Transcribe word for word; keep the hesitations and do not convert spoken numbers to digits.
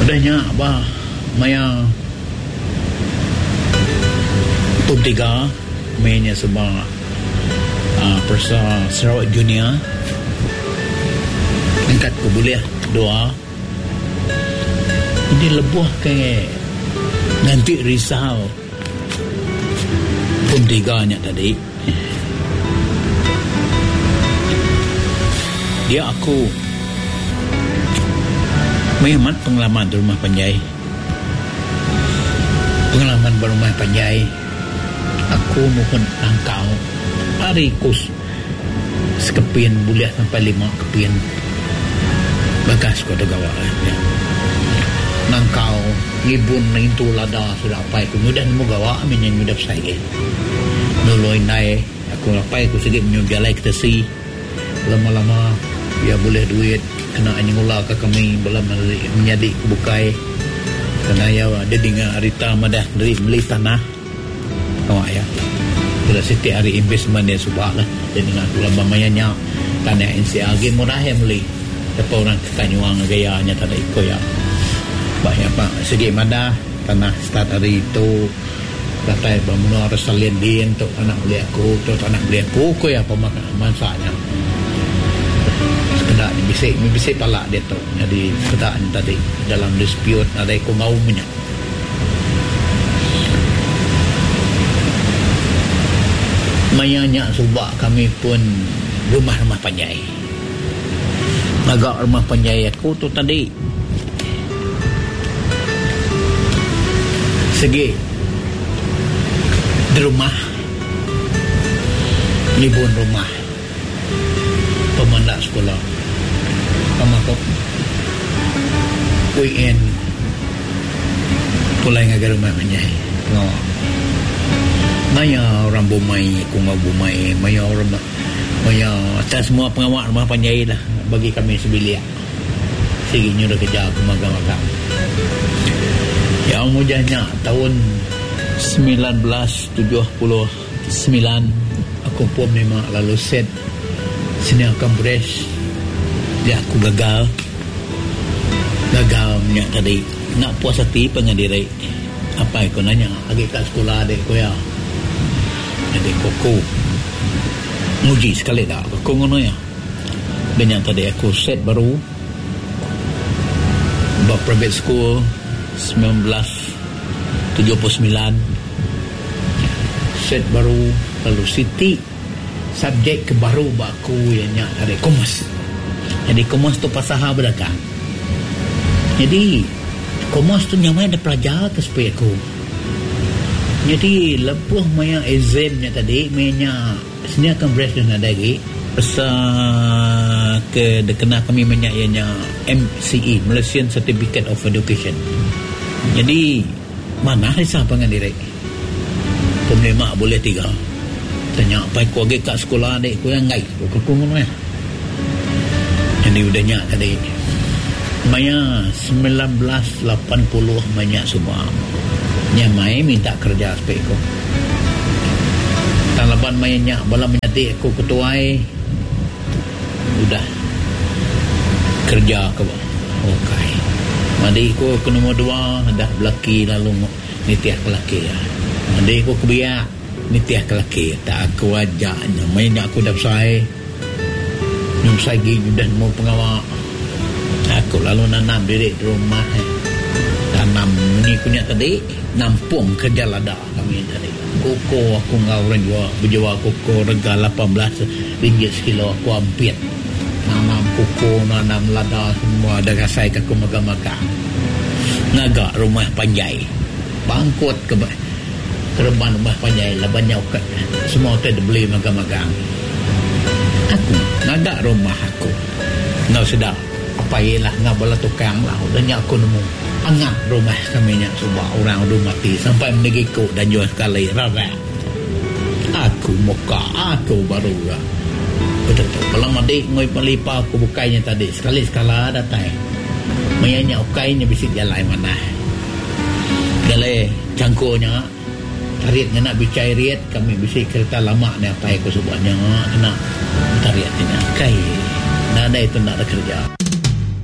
Udahnya bah maya top tiga mainnya sebab uh, persa Sarawak Junior angkat ko boleh doa ini lebuh ke nanti risau pun tiganya tadi dia aku memang pengalaman di rumah Panjai pengalaman berumah Panjai aku mohon angkau hari kus sekepin boleh sampai lima kepin bagas ko dagawa ya nangkau ngibun itu lada sudah apa itu mudah mo gawa amin yang mudah saya nuloy nai aku lapai ko sige nyo jalai kita si lama-lama ya boleh duit kena anyula ka kami bala menjadi bukai kena ya ada dengan arita madah dari beli tanah awak ya bila setiap hari investment dia subah lah jadi dengan lama mayanya tanah N C A G murah ya beli siapa orang kanyuang gayanya tak ada ikut ya banyak pak segi madah tanah start hari itu kata bangunan resalian din untuk anak beli aku untuk anak beli aku aku ya pemakan mansanya sekedar ni bisik ni bisik palak dia tu jadi sekedar ni tadi dalam dispute ada aku ngaumnya mayanya subak kami pun rumah-rumah Panjai agak rumah Panjai aku tu tadi segi di rumah libun rumah pemandak sekolah pemakop weekend pulai ngagar rumah Panjai no. Maya orang Bumai kunga Bumai maya orang maya atas semua pengawal rumah Panjai lah bagi kami sebilik seginya dah kerja aku magang-magang yang mujahnya tahun sembilan belas tujuh puluh sembilan aku pun memang lalu set sini akan beres dia aku gagal gagal minyak tadi nak puas hati pengadiri apa aku nanya lagi kat sekolah adik aku ya adik koko nguji sekali dah koko ngono ya dan tadi aku set baru buat private school sembilan belas tujuh puluh sembilan set baru lalu Siti subjek ke baru baku yang ada komas jadi komas tu pasaha belakang jadi komas tu nyamai ada pelajar ke supaya aku jadi lepuh maya examnya tadi maya sini akan beres dan ada lagi pesa ke dekena kami menyayanya M C E Malaysian Certificate of Education jadi mana risah pengadiri pemerintah boleh tiga tanya apa aku lagi kat sekolah adik aku yang ngai aku ngono ya jadi udahnya tadi maya sembilan belas lapan puluh banyak semua nyamai minta kerja supaya aku talaban mayanya bala menyati aku ketuai udah kerja ke okay mandi ko ke nombor dua dah belaki lalu nitiah kelaki ya mandi ko kebiak nitiah kelaki tak aku ajaknya mainnya aku dah besai nyum sagi dan mau pengawal aku lalu nanam diri di rumah eh. tanam ni punya tadi nampung kerja lada kami tadi koko aku ngau orang jual berjual koko rega lapan belas ringgit sekilo aku hampir nanam koko nanam lada semua ada rasai aku magang-magang ngagak rumah Panjai bangkut ke kerban rumah Panjai lah banyak kat semua tu ada beli magang-magang aku ngagak rumah aku ngau sedap apa ialah ngau bala tukang lah udahnya aku nemu angat rumah kami nya sebab orang udah mati sampai menegiko dan jual sekali rara aku muka aku baru lah betul-betul kalau madik ngoi pelipa aku bukainya tadi sekali-sekala datang mayanya ukainya bisik jalan mana dalai cangkonya tarik nak bicai riat kami bisik kereta lama ni apa aku sebabnya kena tarik ni kai nada itu nak ada kerja